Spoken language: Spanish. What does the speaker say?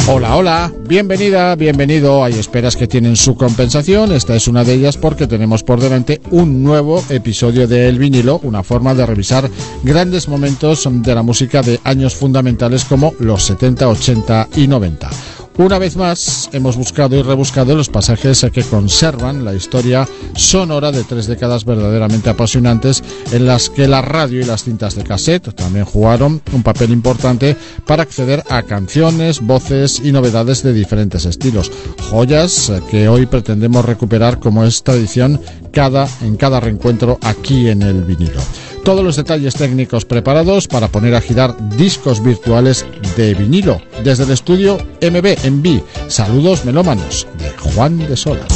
Hola, hola, bienvenida, bienvenido. Hay esperas que tienen su compensación. Esta es una de ellas porque tenemos por delante un nuevo episodio de El Vinilo, una forma de revisar grandes momentos de la música de años fundamentales como los 70, 80 y 90. Una vez más, hemos buscado y rebuscado los pasajes que conservan la historia sonora de 3 décadas verdaderamente apasionantes en las que la radio y las cintas de cassette también jugaron un papel importante para acceder a canciones, voces y novedades de diferentes estilos. Joyas que hoy pretendemos recuperar como es tradición en cada reencuentro aquí en El Vinilo. Todos los detalles técnicos preparados para poner a girar discos virtuales de vinilo desde el estudio MB en B. Saludos melómanos de Juan de Solas.